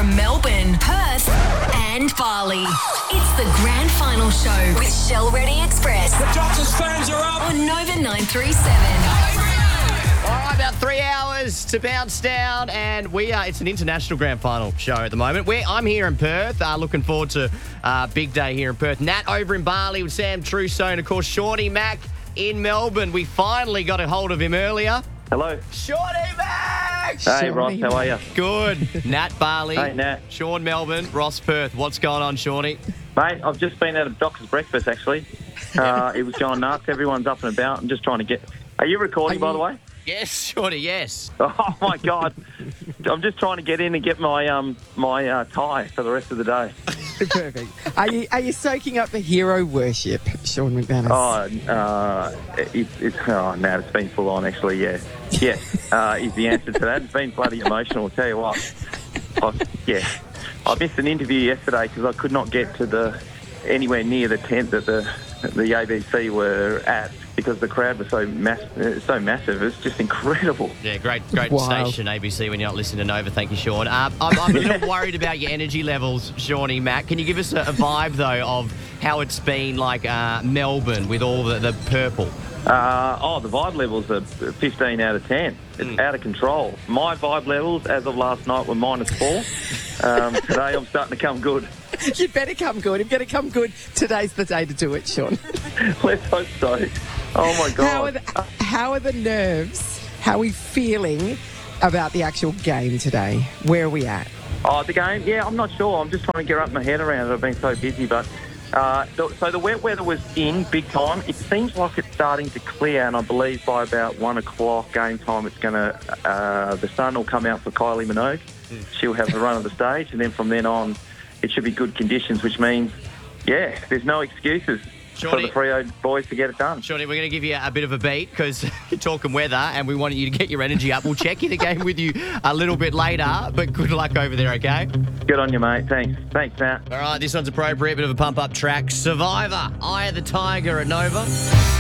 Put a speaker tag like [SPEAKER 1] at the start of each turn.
[SPEAKER 1] from Melbourne, Perth and Bali. It's the Grand Final Show with Shell Ready Express.
[SPEAKER 2] The Doctors fans are up.
[SPEAKER 1] On Nova 937.
[SPEAKER 3] All right, about 3 hours to bounce down, and it's an international grand final show at the moment. I'm here in Perth, looking forward to a big day here in Perth. Nat over in Bali with Sam Trusso, and of course, Shawnee Mac in Melbourne. We finally got a hold of him earlier.
[SPEAKER 4] Hello.
[SPEAKER 3] Shawnee Mac!
[SPEAKER 4] Hey, Ross, how are you?
[SPEAKER 3] Good. Nat Bali.
[SPEAKER 4] Hey, Nat.
[SPEAKER 3] Sean Melbourne, Ross Perth. What's going on, Shawnee?
[SPEAKER 4] Mate, I've just been at a doctor's breakfast, actually. It was going nuts. Everyone's up and about. I'm just trying to get... Are you recording, by the way?
[SPEAKER 3] Yes, Shawnee, yes.
[SPEAKER 4] Oh, my God. I'm just trying to get in and get my my tie for the rest of the day.
[SPEAKER 5] Perfect. Are you soaking up the hero worship, Sean McManus?
[SPEAKER 4] It's been full on, actually, yeah. Yeah, is the answer to that. It's been bloody emotional, I'll tell you what. I missed an interview yesterday because I could not get to anywhere near the tent that the ABC were at because the crowd was so massive. It's just incredible.
[SPEAKER 3] Yeah, great
[SPEAKER 5] Wow.
[SPEAKER 3] station, ABC, when you're not listening to Nova. Thank you, Sean. I'm a little worried about your energy levels, Shawnee Mac. Can you give us a vibe, though, of how it's been like Melbourne with all the purple?
[SPEAKER 4] The vibe levels are 15 out of 10. It's out of control. My vibe levels, as of last night, were -4. Today, I'm starting to come good.
[SPEAKER 5] You better come good. You better come good. Today's the day to do it, Sean.
[SPEAKER 4] Let's hope so. Oh, my God.
[SPEAKER 5] How are the nerves? How are we feeling about the actual game today? Where are we at?
[SPEAKER 4] Oh, the game? Yeah, I'm not sure. I'm just trying to get up my head around it. I've been so busy, but... So the wet weather was in big time. It seems like it's starting to clear, and I believe by about 1 o'clock game time, it's going to the sun will come out for Kylie Minogue. She'll have the run of the stage, and then from then on, it should be good conditions, which means, there's no excuses for the Freo boys to get it done.
[SPEAKER 3] Shawnee, we're going to give you a bit of a beat because you're talking weather and we want you to get your energy up. We'll check in again with you a little bit later, but good luck over there, okay?
[SPEAKER 4] Good on you, mate. Thanks, Matt.
[SPEAKER 3] All right, this one's appropriate. Bit of a pump-up track. Survivor, Eye of the Tiger at Nova.